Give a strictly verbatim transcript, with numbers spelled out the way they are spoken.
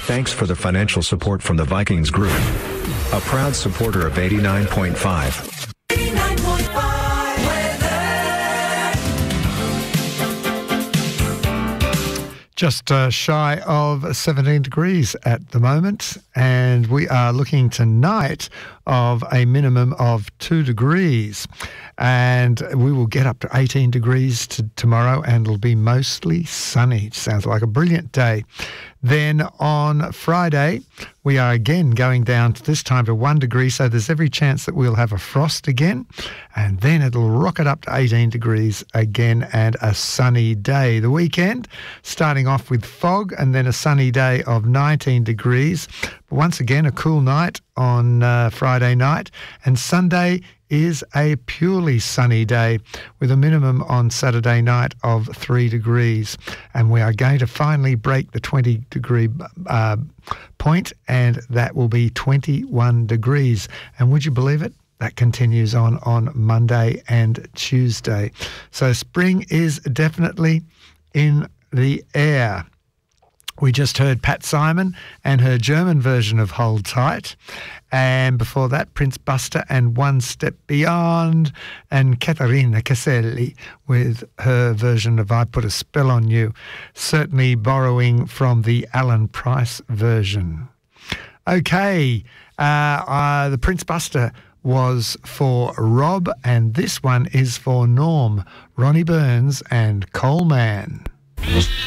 Thanks for the financial support from the Vikings Group, a proud supporter of eighty-nine point five. eighty-nine point five weather. Just uh, shy of seventeen degrees at the moment, and we are looking tonight of a minimum of two degrees. And we will get up to eighteen degrees to tomorrow, and it'll be mostly sunny. Sounds like a brilliant day. Then on Friday, we are again going down to this time to one degree, so there's every chance that we'll have a frost again, and then it'll rocket up to eighteen degrees again and a sunny day. The weekend, starting off with fog and then a sunny day of nineteen degrees. But once again, a cool night on uh, Friday night, and Sunday is a purely sunny day with a minimum on Saturday night of three degrees. And we are going to finally break the twenty degree uh, point, and that will be twenty-one degrees. And would you believe it? That continues on on Monday and Tuesday. So spring is definitely in the air. We just heard Pat Simon and her German version of Hold Tight. And before that, Prince Buster and One Step Beyond, and Caterina Caselli with her version of I Put a Spell on You, certainly borrowing from the Alan Price version. Okay, uh, uh, the Prince Buster was for Rob, and this one is for Norm, Ronnie Burns and Coleman.